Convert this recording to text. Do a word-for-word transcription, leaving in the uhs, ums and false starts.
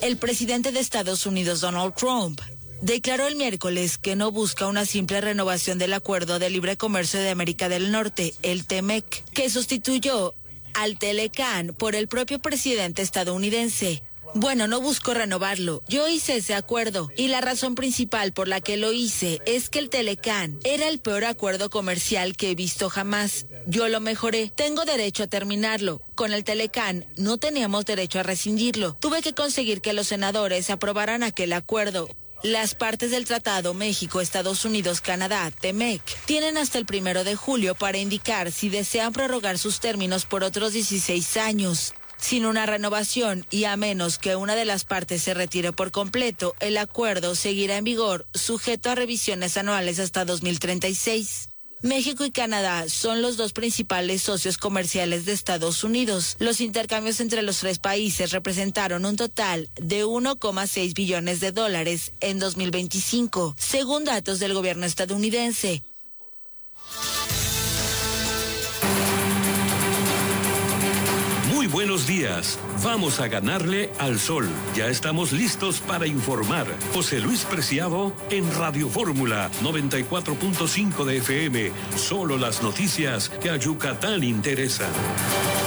El presidente de Estados Unidos, Donald Trump, declaró el miércoles que no busca una simple renovación del Acuerdo de Libre Comercio de América del Norte, el T M E C, que sustituyó al Telecan por el propio presidente estadounidense. Bueno, no busco renovarlo. Yo hice ese acuerdo y la razón principal por la que lo hice es que el Telecan era el peor acuerdo comercial que he visto jamás. Yo lo mejoré. Tengo derecho a terminarlo. Con el Telecan no teníamos derecho a rescindirlo. Tuve que conseguir que los senadores aprobaran aquel acuerdo. Las partes del tratado México, Estados Unidos, Canadá, T M E C, tienen hasta el primero de julio para indicar si desean prorrogar sus términos por otros dieciséis años. Sin una renovación y a menos que una de las partes se retire por completo, el acuerdo seguirá en vigor, sujeto a revisiones anuales hasta dos mil treinta y seis. México y Canadá son los dos principales socios comerciales de Estados Unidos. Los intercambios entre los tres países representaron un total de uno coma seis billones de dólares en dos mil veinticinco, según datos del gobierno estadounidense. Muy buenos días. Vamos a ganarle al sol. Ya estamos listos para informar. José Luis Preciado en Radio Fórmula noventa y cuatro punto cinco de F M. Solo las noticias que a Yucatán interesan.